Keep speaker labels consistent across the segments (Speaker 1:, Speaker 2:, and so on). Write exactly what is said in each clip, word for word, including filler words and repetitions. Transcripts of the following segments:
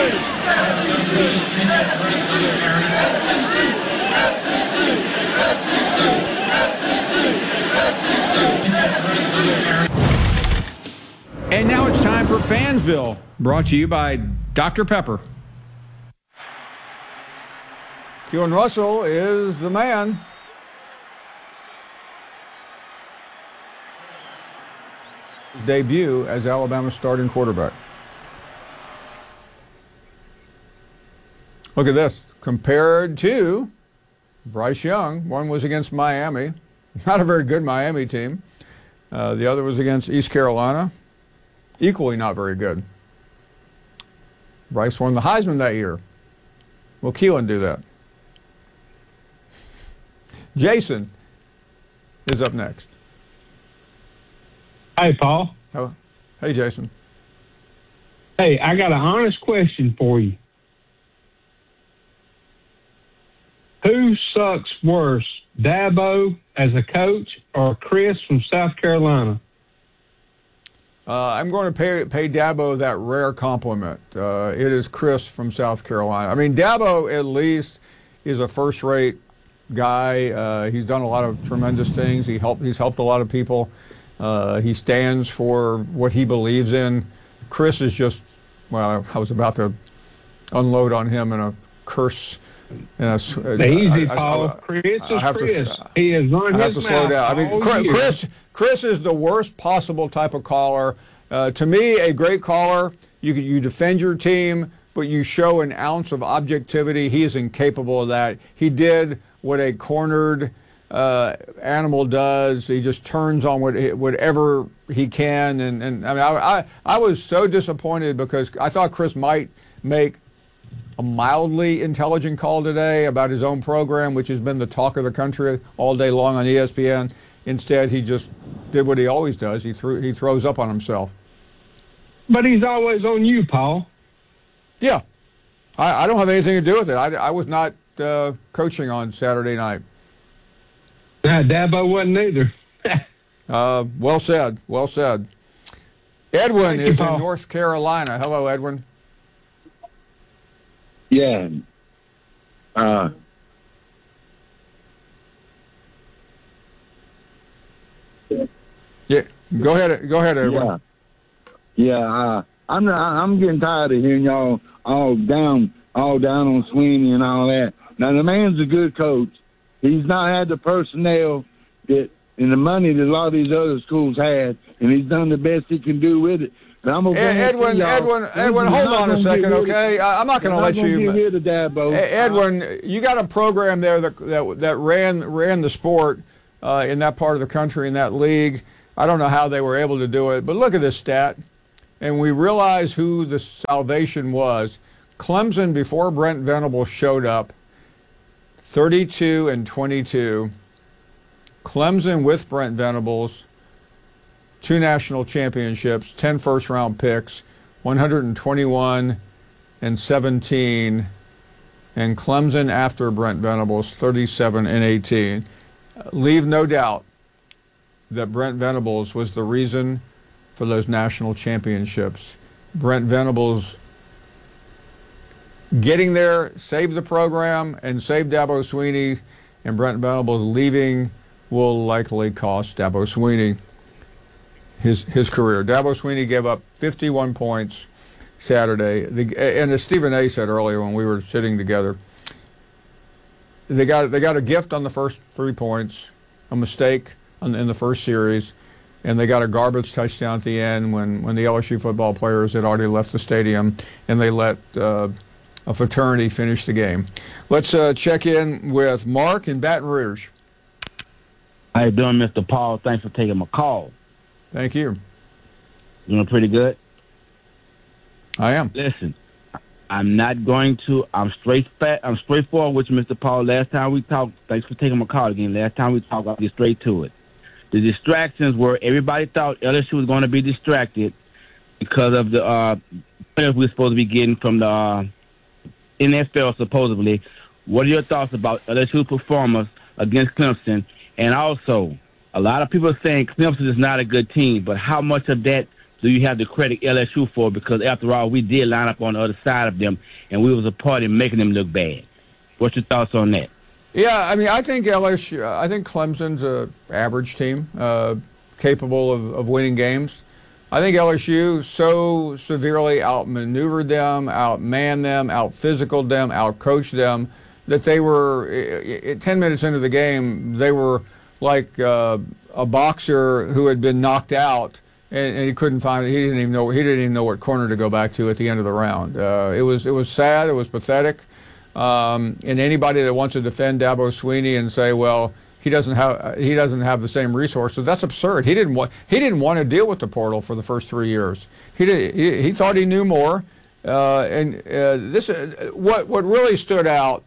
Speaker 1: And now it's time for Fansville, brought to you by Doctor Pepper.
Speaker 2: Keelan Russell is the man. His debut as Alabama's starting quarterback. Look at this. Compared to Bryce Young, one was against Miami. Not a very good Miami team. Uh, the other was against East Carolina. Equally not very good. Bryce won the Heisman that year. Will Keelan do that? Jason is up next.
Speaker 3: Hey, Paul.
Speaker 2: Oh, hey, Jason.
Speaker 3: Hey, I got an honest question for you. Who sucks worse, Dabo as a coach or Chris from South Carolina?
Speaker 2: Uh, I'm going to pay pay Dabo that rare compliment. Uh, it is Chris from South Carolina. I mean, Dabo at least is a first-rate guy. Uh, he's done a lot of tremendous things. He helped. He's helped a lot of people. Uh, he stands for what he believes in. Chris is just, well, I was about to unload on him in a curse. In a,
Speaker 3: Easy, I, Paul. I, I, Chris is Chris.
Speaker 2: To,
Speaker 3: he has run
Speaker 2: I
Speaker 3: his
Speaker 2: have to slow down. I mean, Chris, Chris is the worst possible type of caller. Uh, to me, a great caller, you you defend your team, but you show an ounce of objectivity. He is incapable of that. He did what a cornered uh, animal does. He just turns on what, whatever he can. And, and I mean, I, I, I was so disappointed because I thought Chris might make a mildly intelligent call today about his own program, which has been the talk of the country all day long on E S P N. Instead, he just did what he always does. He threw, he throws up on himself.
Speaker 3: But he's always on you, Paul.
Speaker 2: Yeah. I, I don't have anything to do with it. I, I was not uh, coaching on Saturday night.
Speaker 3: Nah, Dabo wasn't either.
Speaker 2: uh, well said. Well said. Edwin
Speaker 3: Thank
Speaker 2: is
Speaker 3: you,
Speaker 2: in North Carolina. Hello, Edwin.
Speaker 4: Yeah. Uh,
Speaker 2: yeah. Go ahead. Go ahead, Edwin.
Speaker 4: Yeah. Yeah. Uh, I'm I'm getting tired of hearing y'all all down, all down on Sweeney and all that. Now the man's a good coach. He's not had the personnel that and the money that a lot of these other schools had, and he's done the best he can do with it. But I'm
Speaker 2: Edwin, Edwin, Edwin, hold on a second, okay? I'm not going to let you.
Speaker 4: Here to Dabo.
Speaker 2: Edwin, you got a program there that that, that ran ran the sport uh, in that part of the country, in that league. I don't know how they were able to do it, but look at this stat, and we realize who the salvation was. Clemson, before Brent Venables showed up, thirty-two and twenty-two. Clemson with Brent Venables, two national championships, ten first-round picks, one hundred twenty-one and seventeen, and Clemson after Brent Venables, thirty-seven and eighteen. Leave no doubt that Brent Venables was the reason for those national championships. Brent Venables getting there saved the program and saved Dabo Sweeney, and Brent Venables leaving will likely cost Dabo Sweeney his his career. Dabo Sweeney gave up fifty-one points Saturday. The, and as Stephen A. said earlier when we were sitting together, they got they got a gift on the first three points, a mistake on, in the first series, and they got a garbage touchdown at the end when, when the L S U football players had already left the stadium, and they let uh, a fraternity finish the game. Let's uh, check in with Mark in Baton Rouge.
Speaker 5: How you doing, Mister Paul? Thanks for taking my call.
Speaker 2: Thank you.
Speaker 5: You doing pretty good?
Speaker 2: I am.
Speaker 5: Listen, I'm not going to. I'm straight. Fat, I'm straightforward with you, Mister Paul. Last time we talked, thanks for taking my call again. Last time we talked, I'll get straight to it. The distractions were everybody thought L S U was going to be distracted because of the uh, players we were supposed to be getting from the uh, N F L, supposedly. What are your thoughts about L S U performance against Clemson? And also, a lot of people are saying Clemson is not a good team, but how much of that do you have to credit L S U for? Because after all, we did line up on the other side of them, and we was a part in making them look bad. What's your thoughts on that?
Speaker 2: Yeah, I mean, I think L S U, I think Clemson's a average team, uh, capable of, of winning games. I think L S U so severely outmaneuvered them, outmanned them, out-physicaled them, out-coached them, that they were, I- I- ten minutes into the game, they were like uh, a boxer who had been knocked out, and, and he couldn't find, he didn't even know, he didn't even know what corner to go back to at the end of the round. Uh, it was, it was sad, it was pathetic. Um, and anybody that wants to defend Dabo Swinney and say, well, he doesn't have he doesn't have the same resources, that's absurd. He didn't want he didn't want to deal with the portal for the first three years. He did, he, he thought he knew more. Uh, and uh, this uh, what what really stood out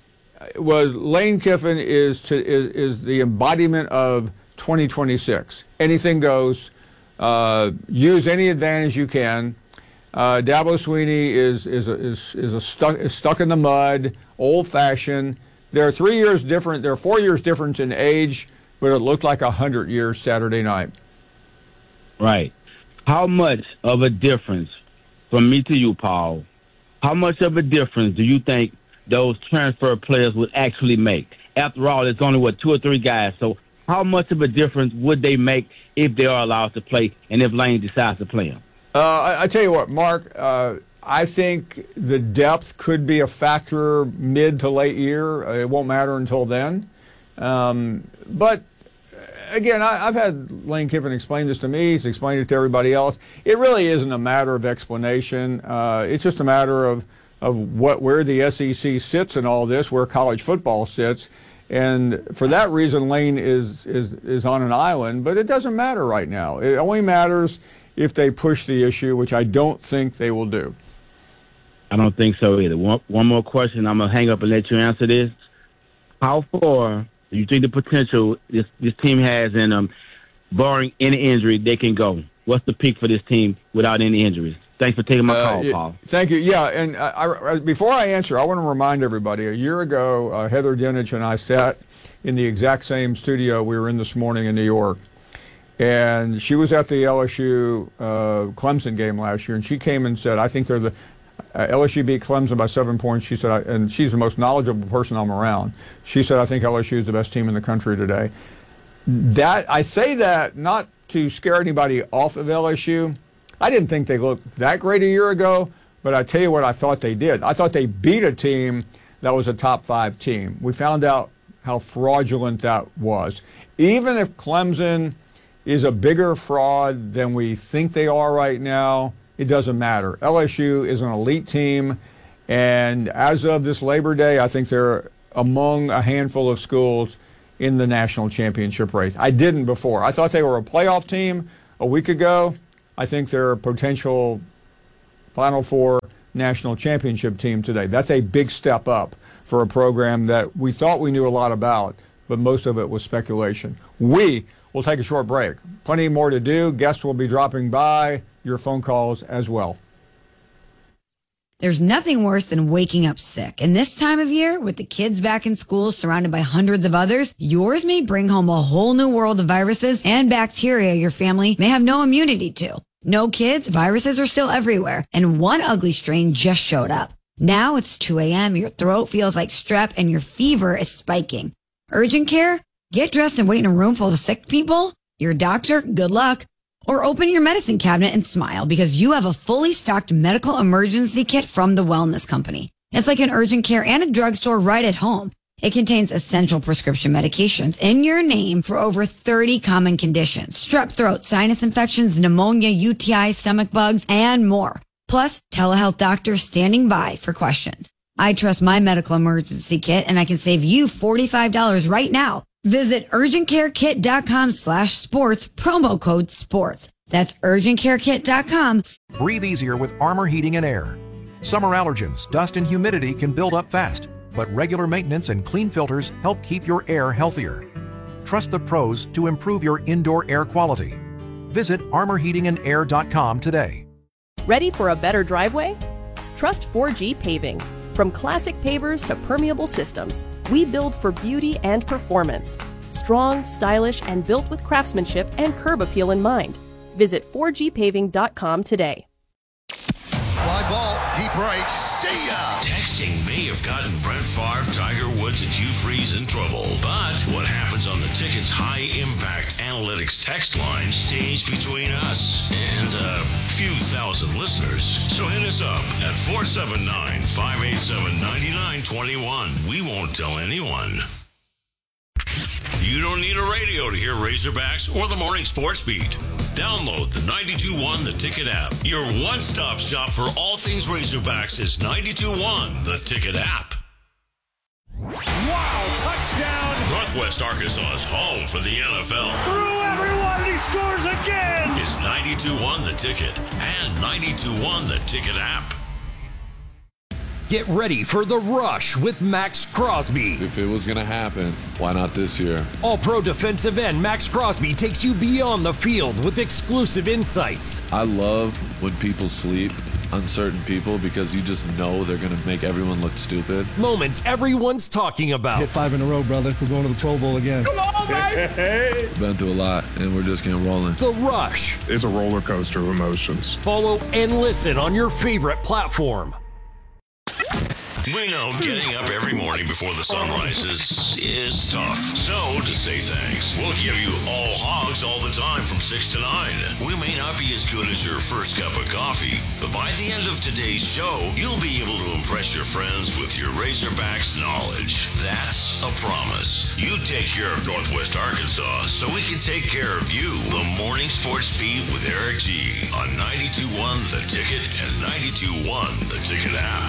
Speaker 2: was Lane Kiffin is to is, is the embodiment of twenty twenty-six. Anything goes. Uh, use any advantage you can. Uh, Dabo Swinney is is a, is is a stuck is stuck in the mud, old-fashioned. There are three years different. There are four years difference in age, but it looked like a hundred years Saturday night.
Speaker 5: Right. How much of a difference, from me to you, Paul? How much of a difference do you think those transfer players would actually make? After all, it's only what two or three guys. So, how much of a difference would they make if they are allowed to play, and if Lane decides to play them?
Speaker 2: Uh, I, I tell you what, Mark, uh, I think the depth could be a factor mid to late year. It won't matter until then. Um, but, again, I, I've had Lane Kiffin explain this to me. He's explained it to everybody else. It really isn't a matter of explanation. Uh, it's just a matter of, of what where the S E C sits in all this, where college football sits. And for that reason, Lane is, is, is on an island. But it doesn't matter right now. It only matters if they push the issue, which I don't think they will do.
Speaker 5: I don't think so either. One, one more question. I'm going to hang up and let you answer this. How far do you think the potential this, this team has in them, barring any injury, they can go? What's the peak for this team without any injuries? Thanks for taking my call,
Speaker 2: uh,
Speaker 5: Paul.
Speaker 2: Thank you. Yeah, and I, I, before I answer, I want to remind everybody, a year ago, uh, Heather Dinich and I sat in the exact same studio we were in this morning in New York. And she was at the L S U uh, Clemson game last year, and she came and said, I think they're the uh, L S U beat Clemson by seven points. She said, I, and she's the most knowledgeable person I'm around. She said, I think L S U is the best team in the country today. That I say that not to scare anybody off of L S U. I didn't think they looked that great a year ago, but I tell you what I thought they did. I thought they beat a team that was a top five team. We found out how fraudulent that was. Even if Clemson is a bigger fraud than we think they are right now, it doesn't matter. L S U is an elite team, and as of this Labor Day, I think they're among a handful of schools in the national championship race. I didn't before. I thought they were a playoff team a week ago. I think they're a potential Final Four national championship team today. That's a big step up for a program that we thought we knew a lot about, but most of it was speculation. We will take a short break. Plenty more to do. Guests will be dropping by. Your phone calls as well.
Speaker 6: There's nothing worse than waking up sick. And this time of year, with the kids back in school surrounded by hundreds of others, yours may bring home a whole new world of viruses and bacteria your family may have no immunity to. No kids, viruses are still everywhere. And one ugly strain just showed up. Now it's two a.m., your throat feels like strep, and your fever is spiking. Urgent care? Get dressed and wait in a room full of sick people? Your doctor? Good luck. Or open your medicine cabinet and smile because you have a fully stocked medical emergency kit from the Wellness Company. It's like an urgent care and a drugstore right at home. It contains essential prescription medications in your name for over thirty common conditions: strep throat, sinus infections, pneumonia, U T I, stomach bugs, and more. Plus, telehealth doctors standing by for questions. I trust my medical emergency kit, and I can save you forty-five dollars right now. Visit urgentcarekit.com slash sports, promo code sports. That's urgentcarekit.com.
Speaker 7: Breathe easier with Armor Heating and Air. Summer allergens, dust, and humidity can build up fast, but regular maintenance and clean filters help keep your air healthier. Trust the pros to improve your indoor air quality. Visit armor heating and air dot com today.
Speaker 8: Ready for a better driveway? Trust four G Paving. From classic pavers to permeable systems, we build for beauty and performance. Strong, stylish, and built with craftsmanship and curb appeal in mind. Visit four G paving dot com today.
Speaker 9: Fly ball, deep right, see ya!
Speaker 10: Texting may have gotten Brett Favre, Tiger Woods, and Hugh Freeze in trouble. But what happens on the Ticket's high-impact analytics text line stays between us and a few thousand listeners. So hit us up at four seven nine, five eight seven, nine nine two one. We won't tell anyone. You don't need a radio to hear Razorbacks or the Morning Sports Beat. Download the ninety-two one The Ticket app. Your one-stop shop for all things Razorbacks is ninety-two one The Ticket app.
Speaker 11: Wow, touchdown!
Speaker 10: Northwest Arkansas's home for the N F L.
Speaker 11: Through everyone, and he scores again!
Speaker 10: Is ninety-two one The Ticket and ninety-two one The Ticket app.
Speaker 12: Get ready for the rush with Max Crosby.
Speaker 13: If it was going to happen, why not this year?
Speaker 12: All-pro defensive end Max Crosby takes you beyond the field with exclusive insights.
Speaker 13: I love when people sleep on certain people because you just know they're going to make everyone look stupid.
Speaker 12: Moments everyone's talking about.
Speaker 14: Hit five in a row, brother. We're going to the Pro Bowl again.
Speaker 11: Come on, baby!
Speaker 13: Been through a lot, and we're just getting rolling.
Speaker 12: The Rush.
Speaker 15: It's a roller coaster of emotions.
Speaker 12: Follow and listen on your favorite platform.
Speaker 10: We know getting up every morning before the sun rises is tough. So, to say thanks, we'll give you all hogs all the time from six to nine. We may not be as good as your first cup of coffee, but by the end of today's show, you'll be able to impress your friends with your Razorbacks knowledge. That's a promise. You take care of Northwest Arkansas so we can take care of you. The Morning Sports Beat with Eric G. on ninety-two one The Ticket and ninety-two one The Ticket app.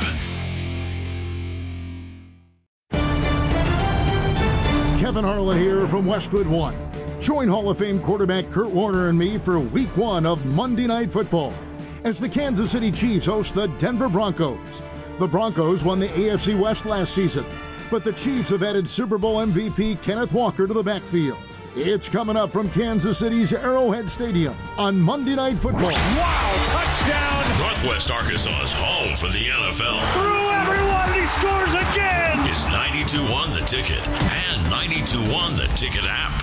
Speaker 16: Kevin Harlan here from Westwood One. Join Hall of Fame quarterback Kurt Warner and me for week one of Monday Night Football as the Kansas City Chiefs host the Denver Broncos. The Broncos won the A F C West last season, but the Chiefs have added Super Bowl M V P Kenneth Walker to the backfield. It's coming up from Kansas City's Arrowhead Stadium on Monday Night Football.
Speaker 11: Wow, touchdown!
Speaker 10: Northwest Arkansas's home for the N F L.
Speaker 11: Through everyone, and he scores again!
Speaker 10: Is ninety-two one The Ticket and ninety-two one The Ticket app.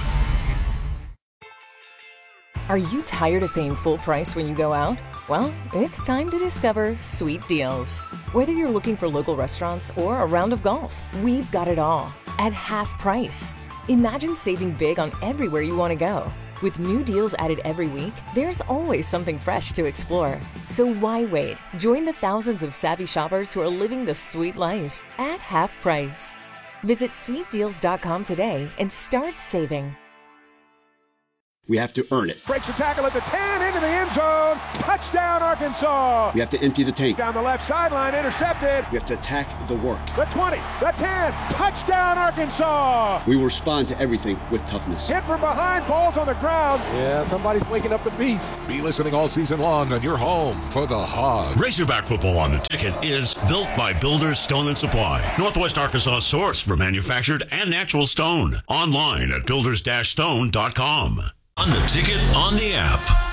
Speaker 17: Are you tired of paying full price when you go out? Well, it's time to discover Sweet Deals. Whether you're looking for local restaurants or a round of golf, we've got it all at half price. Imagine saving big on everywhere you want to go. With new deals added every week, there's always something fresh to explore. So why wait? Join the thousands of savvy shoppers who are living the sweet life at half price. Visit sweet deals dot com today and start saving.
Speaker 18: We have to earn it.
Speaker 11: Breaks the tackle at the ten, into the end zone. Touchdown, Arkansas.
Speaker 18: We have to empty the tank.
Speaker 11: Down the left sideline, intercepted.
Speaker 18: We have to attack the work.
Speaker 11: The twenty, the ten, touchdown, Arkansas.
Speaker 18: We will respond to everything with toughness.
Speaker 11: Hit from behind, balls on the ground. Yeah, somebody's waking up the beast.
Speaker 19: Be listening all season long on your home for the Hogs.
Speaker 10: Razorback football on The Ticket is built by Builders Stone and Supply. Northwest Arkansas source for manufactured and natural stone. Online at builders dash stone dot com. On The Ticket on the app.